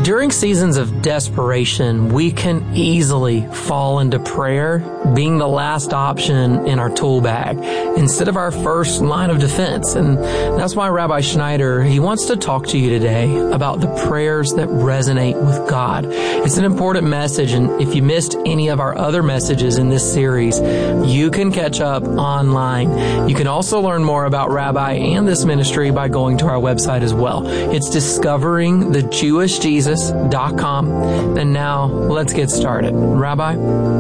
During seasons of desperation, we can easily fall into prayer being the last option in our tool bag instead of our first line of defense. And that's why Rabbi Schneider, he wants to talk to you today about the prayers that resonate with God. It's an important message, and if you missed any of our other messages in this series, you can catch up online. You can also learn more about Rabbi and this ministry by going to our website as well. It's discoveringthejewishjesus.com. And now, let's get started. Rabbi?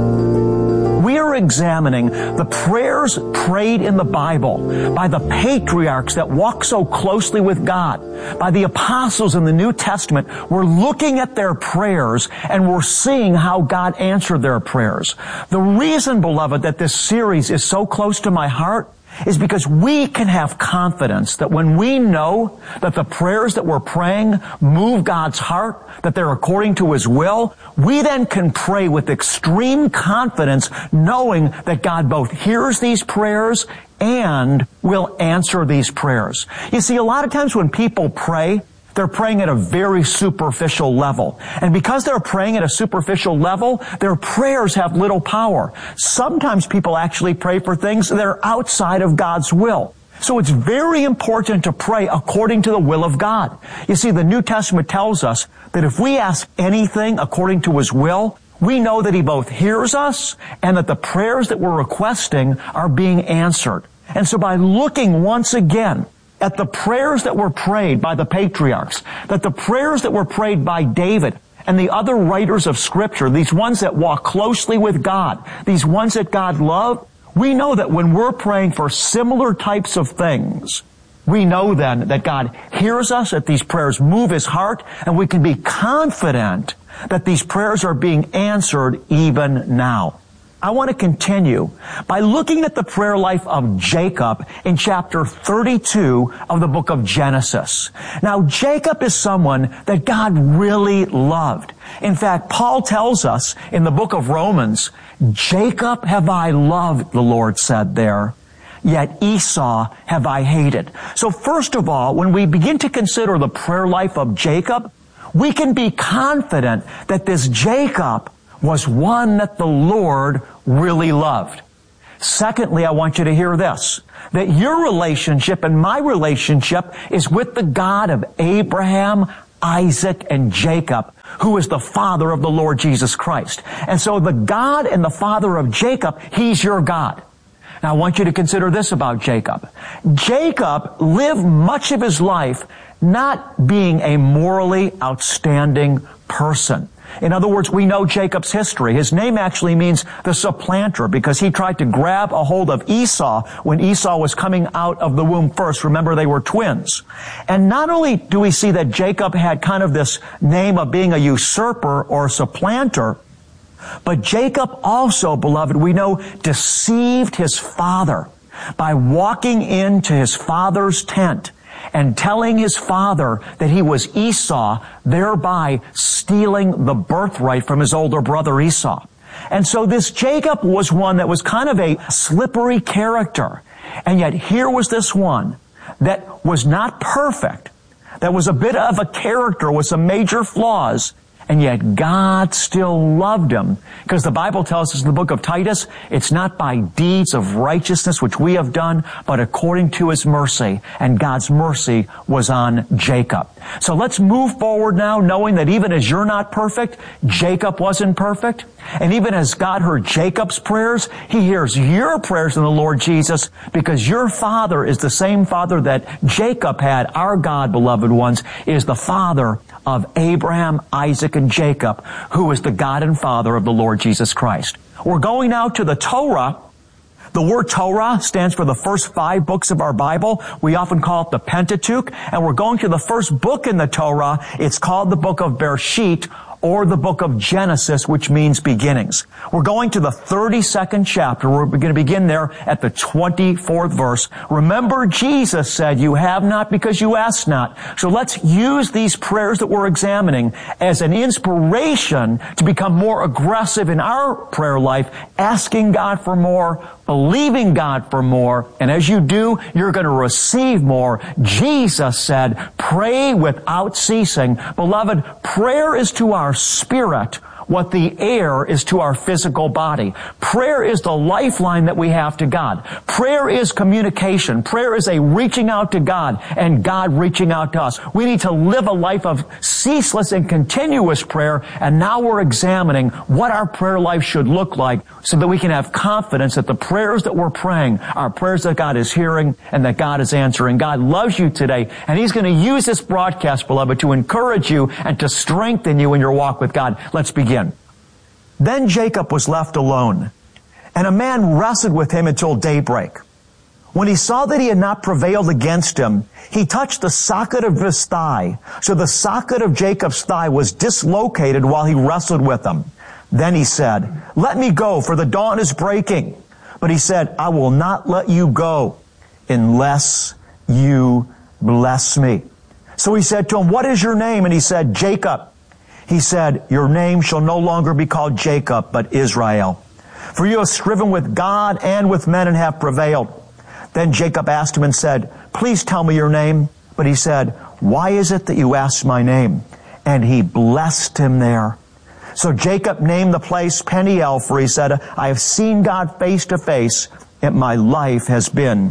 We are examining the prayers prayed in the Bible by the patriarchs that walk so closely with God, by the apostles in the New Testament. We're looking at their prayers and we're seeing how God answered their prayers. The reason, beloved, that this series is so close to my heart is because we can have confidence that when we know that the prayers that we're praying move God's heart, that they're according to His will, we then can pray with extreme confidence, knowing that God both hears these prayers and will answer these prayers. You see, a lot of times when people pray, they're praying at a very superficial level. And because they're praying at a superficial level, their prayers have little power. Sometimes people actually pray for things that are outside of God's will. So it's very important to pray according to the will of God. You see, the New Testament tells us that if we ask anything according to His will, we know that He both hears us and that the prayers that we're requesting are being answered. And so by looking once again at the prayers that were prayed by the patriarchs, that the prayers that were prayed by David and the other writers of Scripture, these ones that walk closely with God, these ones that God loved, we know that when we're praying for similar types of things, we know then that God hears us, that these prayers move His heart, and we can be confident that these prayers are being answered even now. I want to continue by looking at the prayer life of Jacob in chapter 32 of the book of Genesis. Now, Jacob is someone that God really loved. In fact, Paul tells us in the book of Romans, Jacob have I loved, the Lord said there, yet Esau have I hated. So first of all, when we begin to consider the prayer life of Jacob, we can be confident that this Jacob was one that the Lord really loved. Secondly, I want you to hear this, that your relationship and my relationship is with the God of Abraham, Isaac, and Jacob, who is the Father of the Lord Jesus Christ. And so the God and the Father of Jacob, He's your God. Now I want you to consider this about Jacob. Jacob lived much of his life not being a morally outstanding person. In other words, we know Jacob's history. His name actually means the supplanter because he tried to grab a hold of Esau when Esau was coming out of the womb first. Remember, they were twins. And not only do we see that Jacob had kind of this name of being a usurper or a supplanter, but Jacob also, beloved, we know, deceived his father by walking into his father's tent and telling his father that he was Esau, thereby stealing the birthright from his older brother Esau. And so this Jacob was one that was kind of a slippery character. And yet here was this one that was not perfect, that was a bit of a character with some major flaws, and yet God still loved him. Because the Bible tells us in the book of Titus, it's not by deeds of righteousness which we have done, but according to His mercy. And God's mercy was on Jacob. So let's move forward now, knowing that even as you're not perfect, Jacob wasn't perfect. And even as God heard Jacob's prayers, He hears your prayers in the Lord Jesus, because your Father is the same Father that Jacob had. Our God, beloved ones, is the Father of Abraham, Isaac, and Jacob, who is the God and Father of the Lord Jesus Christ. We're going now to the Torah. The word Torah stands for the first 5 books of our Bible. We often call it the Pentateuch. And we're going to the first book in the Torah. It's called the book of Bereshit, or the book of Genesis, which means beginnings. We're going to the 32nd chapter. We're going to begin there at the 24th verse. Remember, Jesus said, "You have not because you ask not." So let's use these prayers that we're examining as an inspiration to become more aggressive in our prayer life, asking God for more, believing God for more, and as you do, you're going to receive more. Jesus said, pray without ceasing. Beloved, prayer is to our spirit what the air is to our physical body. Prayer is the lifeline that we have to God. Prayer is communication. Prayer is a reaching out to God and God reaching out to us. We need to live a life of ceaseless and continuous prayer, and now we're examining what our prayer life should look like so that we can have confidence that the prayers that we're praying are prayers that God is hearing and that God is answering. God loves you today, and He's going to use this broadcast, beloved, to encourage you and to strengthen you in your walk with God. Let's begin. Then Jacob was left alone, and a man wrestled with him until daybreak. When he saw that he had not prevailed against him, he touched the socket of his thigh. So the socket of Jacob's thigh was dislocated while he wrestled with him. Then he said, let me go, for the dawn is breaking. But he said, I will not let you go unless you bless me. So he said to him, what is your name? And he said, Jacob. He said, your name shall no longer be called Jacob, but Israel. For you have striven with God and with men and have prevailed. Then Jacob asked him and said, please tell me your name. But he said, why is it that you ask my name? And he blessed him there. So Jacob named the place Peniel, for he said, I have seen God face to face, and my life has been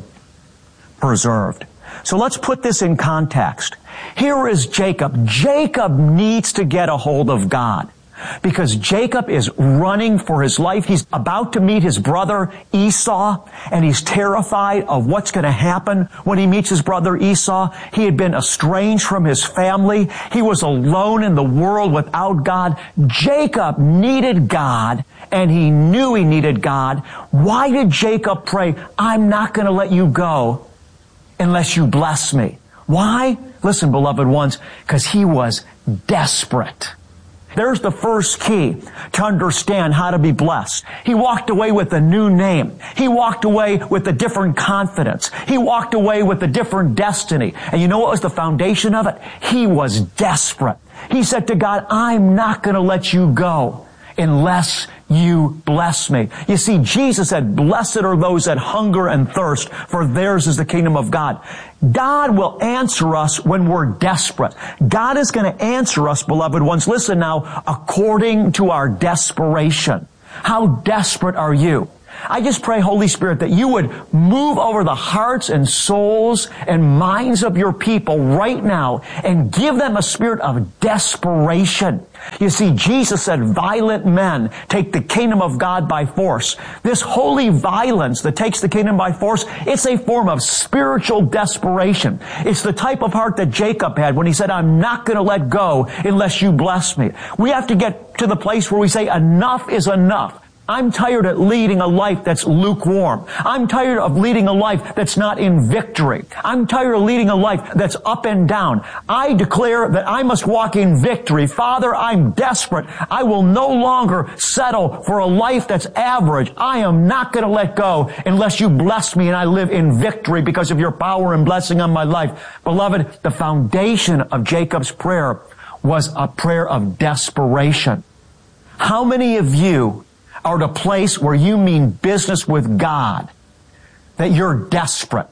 preserved. So let's put this in context. Here is Jacob. Jacob needs to get a hold of God because Jacob is running for his life. He's about to meet his brother Esau, and he's terrified of what's going to happen when he meets his brother Esau. He had been estranged from his family. He was alone in the world without God. Jacob needed God, and he knew he needed God. Why did Jacob pray, I'm not going to let you go unless you bless me? Why? Listen, beloved ones, because he was desperate. There's the first key to understand how to be blessed. He walked away with a new name. He walked away with a different confidence. He walked away with a different destiny. And you know what was the foundation of it? He was desperate. He said to God, I'm not going to let you go unless you bless me. You see, Jesus said, blessed are those that hunger and thirst, for theirs is the kingdom of God. God will answer us when we're desperate. God is going to answer us, beloved ones. Listen now, according to our desperation. How desperate are you? I just pray, Holy Spirit, that you would move over the hearts and souls and minds of your people right now and give them a spirit of desperation. You see, Jesus said, violent men take the kingdom of God by force. This holy violence that takes the kingdom by force, it's a form of spiritual desperation. It's the type of heart that Jacob had when he said, I'm not going to let go unless you bless me. We have to get to the place where we say, enough is enough. I'm tired of leading a life that's lukewarm. I'm tired of leading a life that's not in victory. I'm tired of leading a life that's up and down. I declare that I must walk in victory. Father, I'm desperate. I will no longer settle for a life that's average. I am not going to let go unless you bless me and I live in victory because of your power and blessing on my life. Beloved, the foundation of Jacob's prayer was a prayer of desperation. How many of you are at a place where you mean business with God, that you're desperate?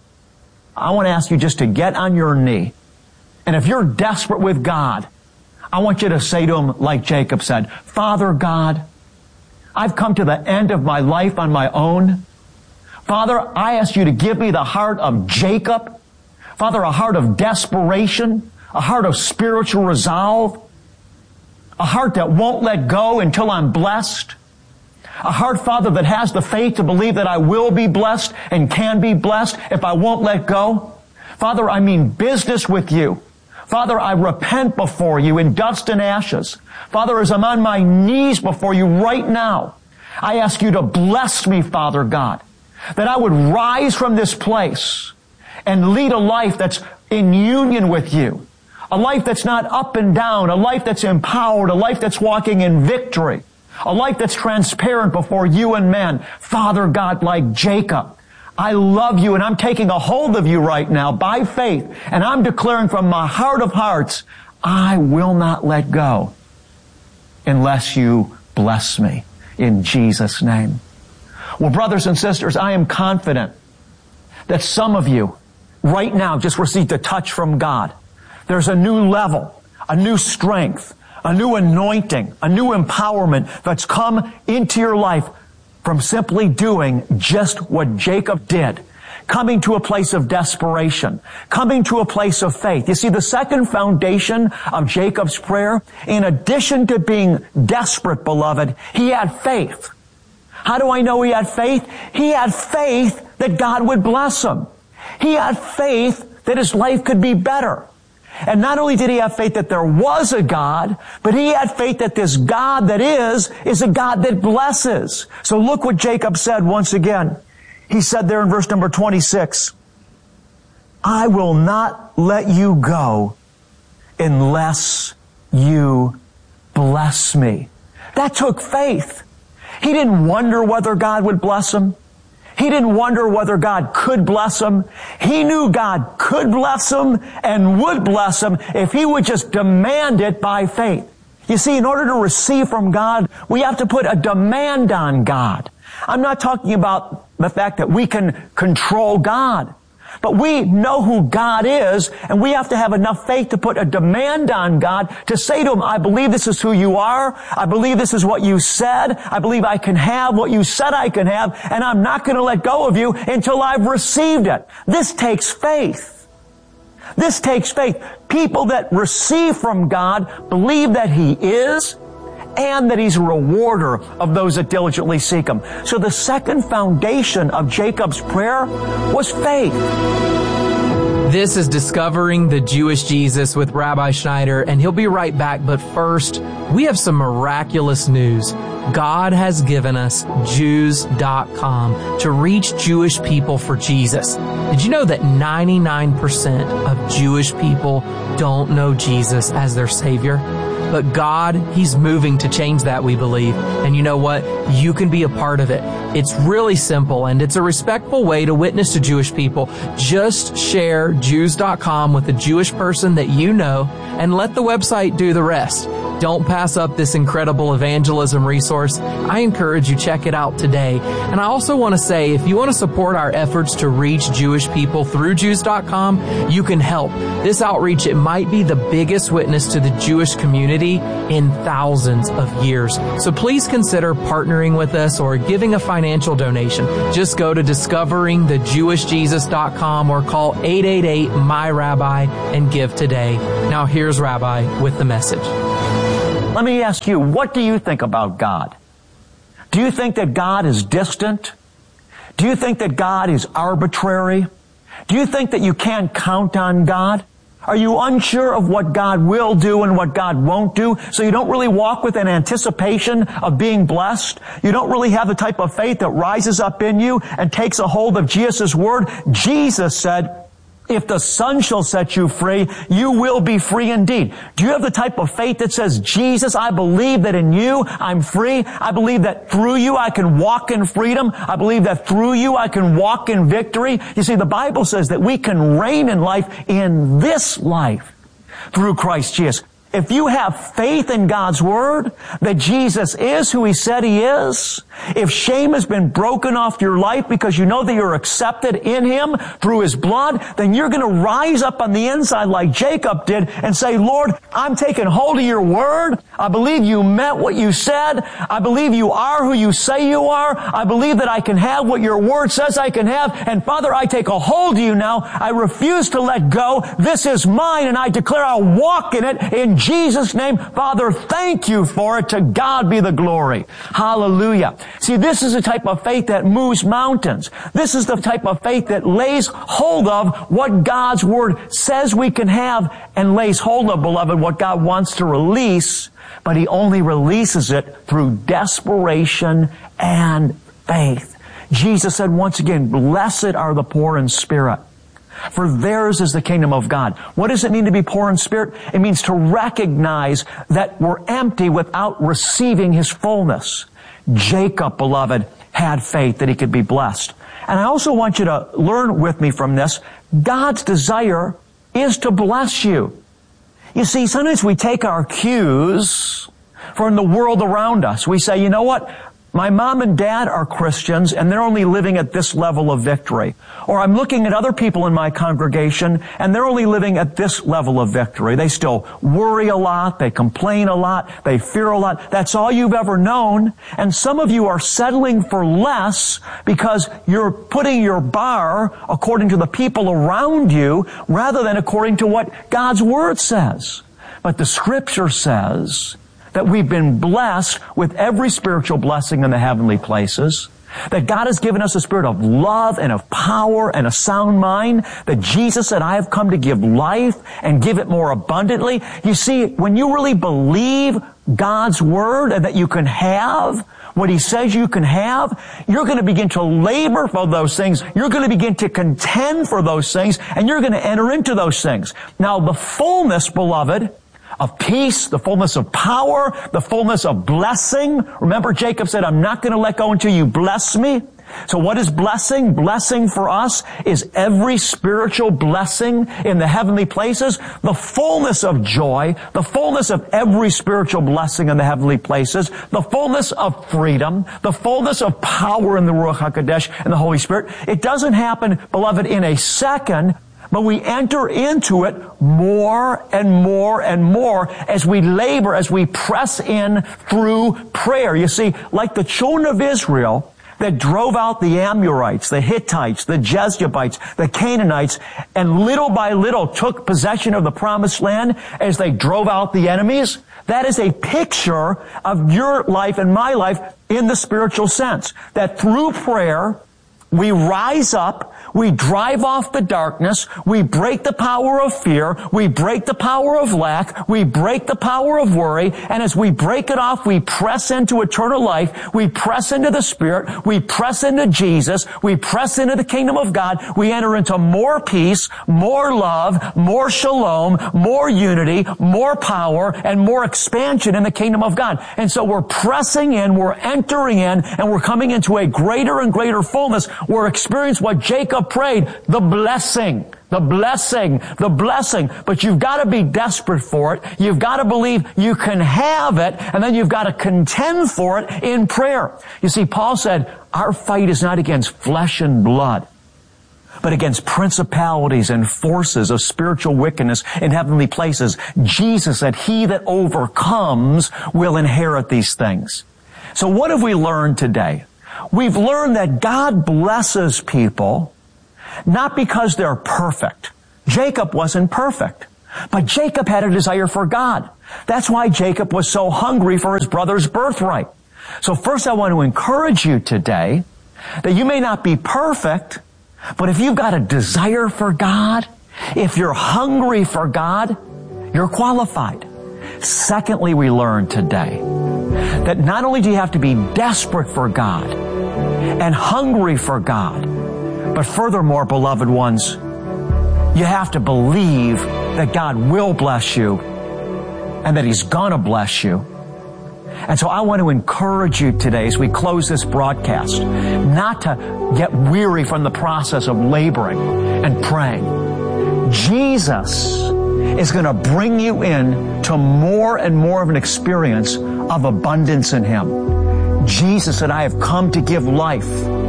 I want to ask you just to get on your knee. And if you're desperate with God, I want you to say to Him like Jacob said, Father God, I've come to the end of my life on my own. Father, I ask you to give me the heart of Jacob. Father, a heart of desperation, a heart of spiritual resolve, a heart that won't let go until I'm blessed. A heart, Father, that has the faith to believe that I will be blessed and can be blessed if I won't let go. Father, I mean business with you. Father, I repent before you in dust and ashes. Father, as I'm on my knees before you right now, I ask you to bless me, Father God, that I would rise from this place and lead a life that's in union with you. A life that's not up and down, a life that's empowered, a life that's walking in victory. A life that's transparent before you and men. Father God, like Jacob, I love you and I'm taking a hold of you right now by faith. And I'm declaring from my heart of hearts, I will not let go unless you bless me in Jesus' name. Well, brothers and sisters, I am confident that some of you right now just received a touch from God. There's a new level, a new strength, a new anointing, a new empowerment that's come into your life from simply doing just what Jacob did. Coming to a place of desperation, coming to a place of faith. You see, the second foundation of Jacob's prayer, in addition to being desperate, beloved, he had faith. How do I know he had faith? He had faith that God would bless him. He had faith that his life could be better. And not only did he have faith that there was a God, but he had faith that this God that is a God that blesses. So look what Jacob said once again. He said there in verse number 26, I will not let you go unless you bless me. That took faith. He didn't wonder whether God would bless him. He didn't wonder whether God could bless him. He knew God could bless him and would bless him if he would just demand it by faith. You see, in order to receive from God, we have to put a demand on God. I'm not talking about the fact that we can control God, but we know who God is, and we have to have enough faith to put a demand on God to say to him, I believe this is who you are. I believe this is what you said. I believe I can have what you said I can have, and I'm not going to let go of you until I've received it. This takes faith. This takes faith. People that receive from God believe that he is and that he's a rewarder of those that diligently seek him. So the second foundation of Jacob's prayer was faith. This is Discovering the Jewish Jesus with Rabbi Schneider, and he'll be right back. But first, we have some miraculous news. God has given us Jews.com to reach Jewish people for Jesus. Did you know that 99% of Jewish people don't know Jesus as their Savior? But God, he's moving to change that, we believe. And you know what? You can be a part of it. It's really simple, and it's a respectful way to witness to Jewish people. Just share Jews.com with a Jewish person that you know, and let the website do the rest. Don't pass up this incredible evangelism resource. I encourage you, check it out today. And I also want to say, if you want to support our efforts to reach Jewish people through Jews.com, you can help. This outreach, it might be the biggest witness to the Jewish community in thousands of years. So please consider partnering with us or giving a financial donation. Just go to discoveringthejewishjesus.com or call 888-MY-RABBI and give today. Now here's Rabbi with the message. Let me ask you, what do you think about God? Do you think that God is distant? Do you think that God is arbitrary? Do you think that you can't count on God? Are you unsure of what God will do and what God won't do? So you don't really walk with an anticipation of being blessed? You don't really have the type of faith that rises up in you and takes a hold of Jesus' word? Jesus said, if the Son shall set you free, you will be free indeed. Do you have the type of faith that says, Jesus, I believe that in you I'm free. I believe that through you I can walk in freedom. I believe that through you I can walk in victory. You see, the Bible says that we can reign in life in this life through Christ Jesus. If you have faith in God's Word, that Jesus is who He said He is, if shame has been broken off your life because you know that you're accepted in Him through His blood, then you're going to rise up on the inside like Jacob did and say, Lord, I'm taking hold of your Word. I believe you meant what you said. I believe you are who you say you are. I believe that I can have what your Word says I can have. And Father, I take a hold of you now. I refuse to let go. This is mine, and I declare I'll walk in it in Jesus' name. Father, thank you for it. To God be the glory. Hallelujah. See, this is the type of faith that moves mountains. This is the type of faith that lays hold of what God's Word says we can have and lays hold of, beloved, what God wants to release, but He only releases it through desperation and faith. Jesus said once again, blessed are the poor in spirit, for theirs is the kingdom of God. What does it mean to be poor in spirit? It means to recognize that we're empty without receiving His fullness. Jacob, beloved, had faith that he could be blessed. And I also want you to learn with me from this, God's desire is to bless you. You see, sometimes we take our cues from the world around us. We say, you know what? My mom and dad are Christians and they're only living at this level of victory. Or I'm looking at other people in my congregation and they're only living at this level of victory. They still worry a lot, they complain a lot, they fear a lot. That's all you've ever known. And some of you are settling for less because you're putting your bar according to the people around you rather than according to what God's Word says. But the Scripture says that we've been blessed with every spiritual blessing in the heavenly places, that God has given us a spirit of love and of power and a sound mind, that Jesus said, I have come to give life and give it more abundantly. You see, when you really believe God's Word and that you can have what He says you can have, you're going to begin to labor for those things. You're going to begin to contend for those things, and you're going to enter into those things. Now, the fullness, beloved, of peace, the fullness of power, the fullness of blessing. Remember, Jacob said, I'm not going to let go until you bless me. So what is blessing? Blessing for us is every spiritual blessing in the heavenly places, the fullness of joy, the fullness of every spiritual blessing in the heavenly places, the fullness of freedom, the fullness of power in the Ruach HaKodesh and the Holy Spirit. It doesn't happen, beloved, in a second, but we enter into it more and more and more as we labor, as we press in through prayer. You see, like the children of Israel that drove out the Amorites, the Hittites, the Jebusites, the Canaanites, and little by little took possession of the promised land as they drove out the enemies, that is a picture of your life and my life in the spiritual sense. That through prayer, we rise up, we drive off the darkness, we break the power of fear, we break the power of lack, we break the power of worry, and as we break it off, we press into eternal life, we press into the Spirit, we press into Jesus, we press into the kingdom of God, we enter into more peace, more love, more shalom, more unity, more power, and more expansion in the kingdom of God. And so we're pressing in, we're entering in, and we're coming into a greater and greater fullness. We're experiencing what Jacob prayed, the blessing. The blessing, the blessing. But you've got to be desperate for it. You've got to believe you can have it, and then you've got to contend for it in prayer. You see, Paul said, our fight is not against flesh and blood, but against principalities and forces of spiritual wickedness in heavenly places. Jesus said, he that overcomes will inherit these things. So what have we learned today? We've learned that God blesses people not because they're perfect. Jacob wasn't perfect, but Jacob had a desire for God. That's why Jacob was so hungry for his brother's birthright. So first I want to encourage you today that you may not be perfect, but if you've got a desire for God, if you're hungry for God, you're qualified. Secondly, we learned today that not only do you have to be desperate for God and hungry for God, but furthermore, beloved ones, you have to believe that God will bless you and that He's gonna bless you. And so I want to encourage you today as we close this broadcast not to get weary from the process of laboring and praying. Jesus is going to bring you in to more and more of an experience of abundance in Him. Jesus said, I have come to give life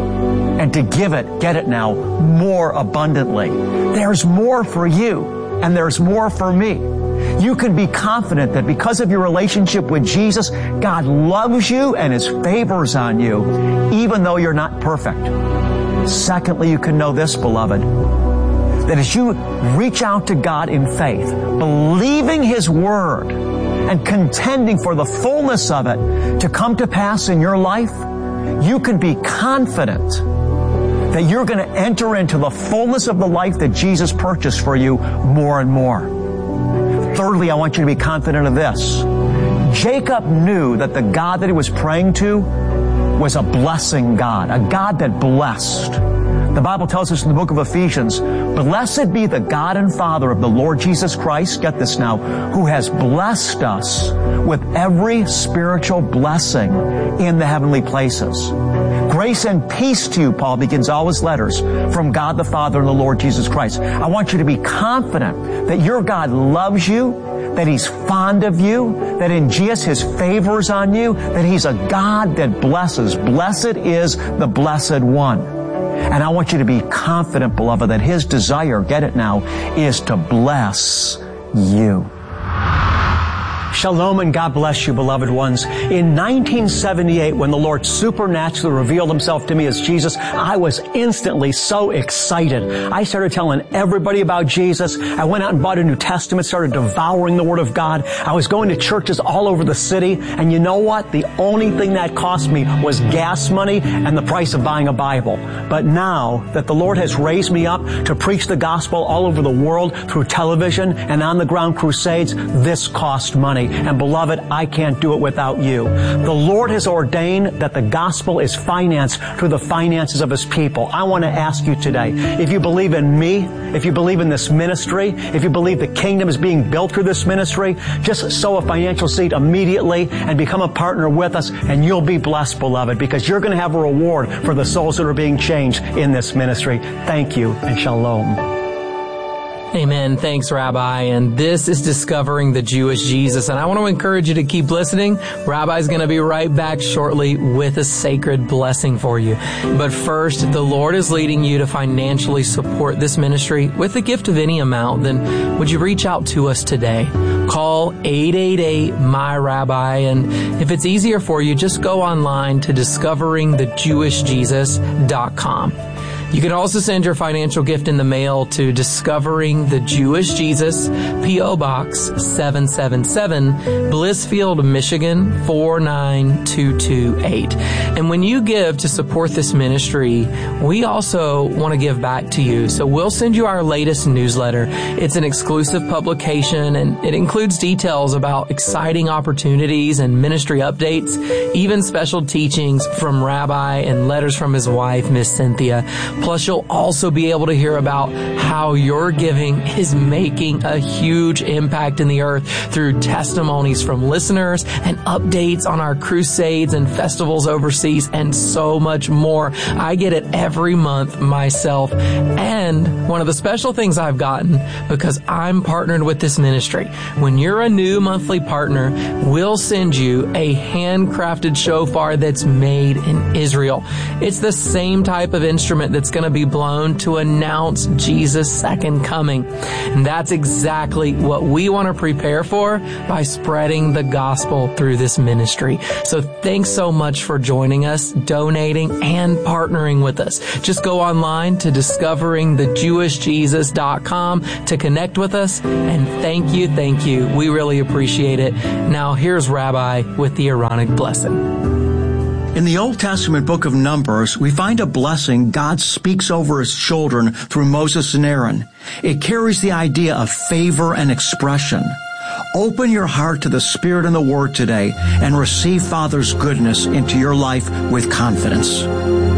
and to give it, get it now, more abundantly. There's more for you and there's more for me. You can be confident that because of your relationship with Jesus, God loves you and His favors on you, even though you're not perfect. Secondly, you can know this, beloved, that as you reach out to God in faith, believing His Word and contending for the fullness of it to come to pass in your life, you can be confident that you're going to enter into the fullness of the life that Jesus purchased for you more and more. Thirdly, I want you to be confident of this. Jacob knew that the God that he was praying to was a blessing God, a God that blessed. The Bible tells us in the book of Ephesians, blessed be the God and Father of the Lord Jesus Christ, get this now, who has blessed us with every spiritual blessing in the heavenly places. Grace and peace to you, Paul begins all his letters, from God the Father and the Lord Jesus Christ. I want you to be confident that your God loves you, that He's fond of you, that in Jesus His favor is on you, that He's a God that blesses. Blessed is the Blessed One. And I want you to be confident, beloved, that His desire, get it now, is to bless you. Shalom and God bless you, beloved ones. In 1978, when the Lord supernaturally revealed Himself to me as Jesus, I was instantly so excited. I started telling everybody about Jesus. I went out and bought a New Testament, started devouring the Word of God. I was going to churches all over the city. And you know what? The only thing that cost me was gas money and the price of buying a Bible. But now that the Lord has raised me up to preach the gospel all over the world through television and on-the-ground crusades, this cost money. And beloved, I can't do it without you. The Lord has ordained that the gospel is financed through the finances of His people. I want to ask you today, if you believe in me, if you believe in this ministry, if you believe the kingdom is being built through this ministry, just sow a financial seed immediately and become a partner with us, and you'll be blessed, beloved, because you're going to have a reward for the souls that are being changed in this ministry. Thank you, and shalom. Amen. Thanks, Rabbi. And this is Discovering the Jewish Jesus. And I want to encourage you to keep listening. Rabbi's going to be right back shortly with a sacred blessing for you. But first, the Lord is leading you to financially support this ministry with a gift of any amount. Then would you reach out to us today? Call 888-MY-RABBI. And if it's easier for you, just go online to discoveringthejewishjesus.com. You can also send your financial gift in the mail to Discovering the Jewish Jesus, P.O. Box 777, Blissfield, Michigan 49228. And when you give to support this ministry, we also want to give back to you. So we'll send you our latest newsletter. It's an exclusive publication, and it includes details about exciting opportunities and ministry updates, even special teachings from Rabbi and letters from his wife, Miss Cynthia. Plus, you'll also be able to hear about how your giving is making a huge impact in the earth through testimonies from listeners and updates on our crusades and festivals overseas and so much more. I get it every month myself. And one of the special things I've gotten, because I'm partnered with this ministry, when you're a new monthly partner, we'll send you a handcrafted shofar that's made in Israel. It's the same type of instrument that's going to be blown to announce Jesus' second coming. And that's exactly what we want to prepare for by spreading the gospel through this ministry. So thanks so much for joining us, donating, and partnering with us. Just go online to discoveringthejewishjesus.com to connect with us. And thank you. We really appreciate it. Now here's Rabbi with the Aaronic blessing. In the Old Testament book of Numbers, we find a blessing God speaks over His children through Moses and Aaron. It carries the idea of favor and expression. Open your heart to the Spirit and the Word today and receive Father's goodness into your life with confidence.